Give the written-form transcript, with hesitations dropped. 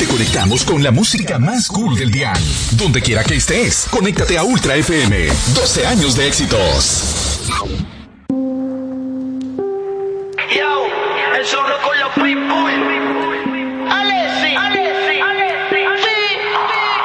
Te conectamos con la música más cool del día. Donde quiera que estés, conéctate a Ultra FM. 12 años de éxitos.